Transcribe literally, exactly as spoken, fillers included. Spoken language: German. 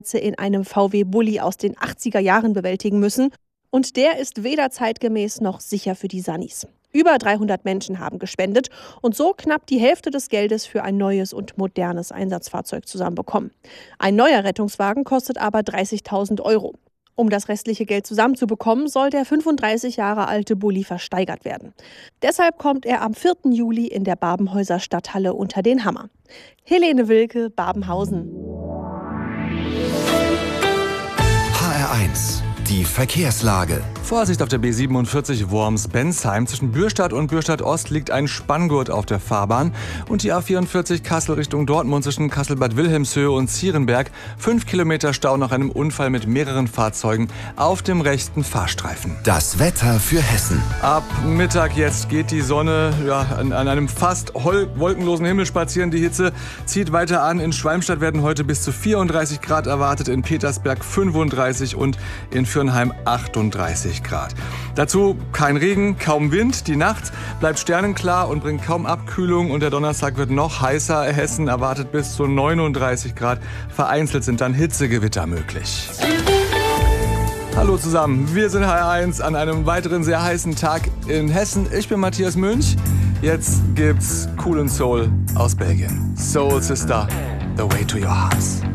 in einem V W-Bulli aus den achtziger Jahren bewältigen müssen. Und der ist weder zeitgemäß noch sicher für die Sannis. Über dreihundert Menschen haben gespendet und so knapp die Hälfte des Geldes für ein neues und modernes Einsatzfahrzeug zusammenbekommen. Ein neuer Rettungswagen kostet aber dreißigtausend Euro. Um das restliche Geld zusammenzubekommen, soll der fünfunddreißig Jahre alte Bulli versteigert werden. Deshalb kommt er am vierten Juli in der Babenhäuser Stadthalle unter den Hammer. Helene Wilke, Babenhausen. H R eins, die Verkehrslage. Vorsicht auf der B siebenundvierzig Worms-Bensheim. Zwischen Bürstadt und Bürstadt-Ost liegt ein Spanngurt auf der Fahrbahn. Und die A vierundvierzig Kassel Richtung Dortmund zwischen Kassel-Bad Wilhelmshöhe und Zierenberg. Fünf Kilometer Stau nach einem Unfall mit mehreren Fahrzeugen auf dem rechten Fahrstreifen. Das Wetter für Hessen. Ab Mittag jetzt geht die Sonne ja, an, an einem fast wolkenlosen Himmel spazieren. Die Hitze zieht weiter an. In Schwalmstadt werden heute bis zu vierunddreißig Grad erwartet, in Petersberg fünfunddreißig und in Fürnheim achtunddreißig Grad. Dazu kein Regen, kaum Wind. Die Nacht bleibt sternenklar und bringt kaum Abkühlung. Und der Donnerstag wird noch heißer. Hessen erwartet bis zu neununddreißig Grad. Vereinzelt sind dann Hitzegewitter möglich. Hallo zusammen, wir sind H R eins an einem weiteren sehr heißen Tag in Hessen. Ich bin Matthias Münch. Jetzt gibt's Cool and Soul aus Belgien. Soul Sister, The Way to Your Hearts.